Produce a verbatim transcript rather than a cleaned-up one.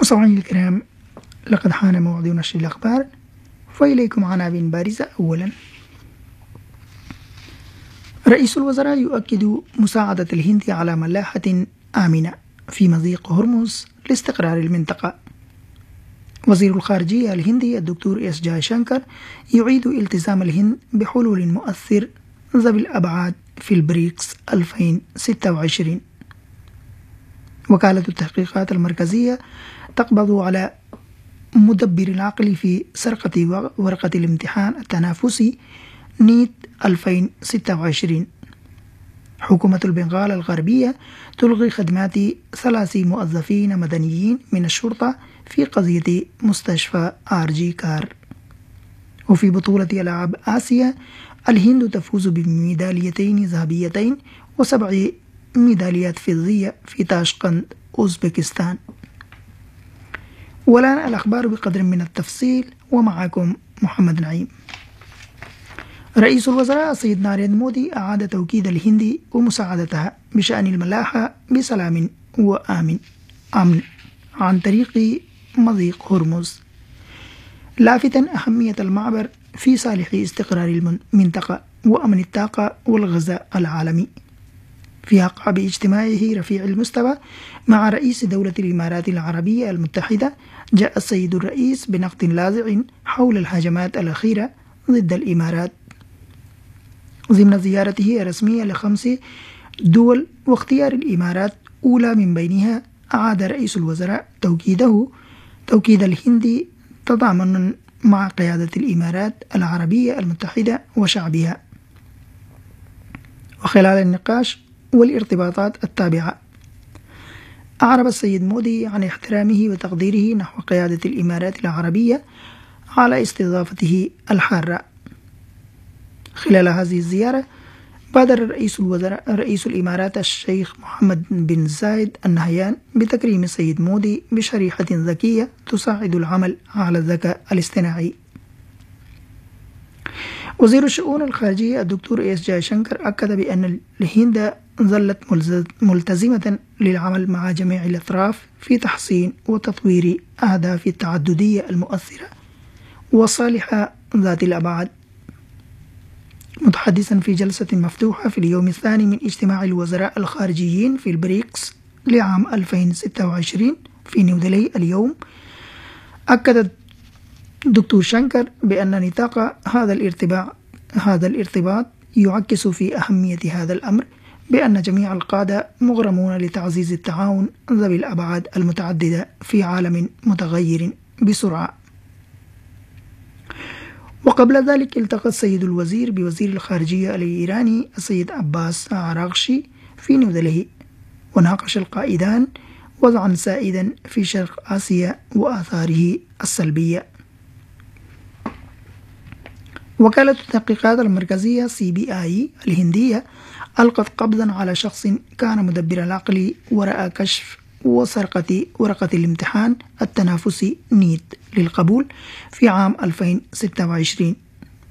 مستمعينا الكرام، لقد حان موعد نشر الأخبار، فإليكم عناوين بارزة. أولا، رئيس الوزراء يؤكد مساعدة الهند على ملاحة آمنة في مضيق هرمز لاستقرار المنطقة. وزير الخارجية الهندي الدكتور إس جاي شانكر يعيد التزام الهند بحلول مؤثر ذوي الأبعاد في البريكس ألفين وستة وعشرين. وكالة التحقيقات المركزية تقبض على مدبر العقل في سرقة ورقة الامتحان التنافسي نيت ألفين وستة وعشرين. حكومة البنغال الغربية تلغي خدمات ثلاث موظفين مدنيين من الشرطة في قضية مستشفى آر جي كار. وفي بطولة ألعاب آسيا، الهند تفوز بميداليتين ذهبيتين وسبع ميداليات فضية في تاشقند أوزبكستان. والآن الأخبار بقدر من التفصيل، ومعكم محمد نعيم. رئيس الوزراء السيد ناريندر مودي أعاد توكيد الهند ومساعدتها بشأن الملاحة بسلام وآمن أمن عن طريق مضيق هرمز، لافتا أهمية المعبر في صالح استقرار المنطقة وأمن الطاقة والغذاء العالمي. في أعقاب اجتماعه رفيع المستوى مع رئيس دولة الإمارات العربية المتحدة، جاء السيد الرئيس بنقد لاذع حول الهجمات الأخيرة ضد الإمارات ضمن زيارته الرسمية لخمس دول، واختيار الإمارات أولى من بينها. أعاد رئيس الوزراء توكيده توكيد الهند تضامنا مع قيادة الإمارات العربية المتحدة وشعبها. وخلال النقاش والارتباطات التابعة، أعرب السيد مودي عن احترامه وتقديره نحو قيادة الإمارات العربية على استضافته الحارة. خلال هذه الزيارة، بادر رئيس الوزراء رئيس الإمارات الشيخ محمد بن زايد النهيان بتكريم السيد مودي بشريحة ذكية تساعد العمل على الذكاء الاصطناعي. وزير الشؤون الخارجية الدكتور إس جاي شانكر أكد بأن الهند ظلت ملتزمة للعمل مع جميع الأطراف في تحسين وتطوير أهداف التعددية المؤثرة والصالحة ذات الأبعاد. متحدثا في جلسة مفتوحة في اليوم الثاني من اجتماع الوزراء الخارجيين في البريكس لعام ألفين وستة وعشرين في نيودلهي اليوم، أكد دكتور شانكر بأن نطاق هذا الارتباط هذا الارتباط يعكس في أهمية هذا الأمر، بأن جميع القادة مغرمون لتعزيز التعاون ذوي الأبعاد المتعددة في عالم متغير بسرعة. وقبل ذلك التقى السيد الوزير بوزير الخارجية الإيراني السيد عباس عراغشي في نيودلهي، وناقش القائدان وضعا سائدا في شرق آسيا وآثاره السلبية. وكالة التحقيقات المركزية سي بي آي الهندية ألقت قبضا على شخص كان مدبر العقل وراء كشف وسرقة ورقة الامتحان التنافسي نيت للقبول في عام ألفين وستة وعشرين.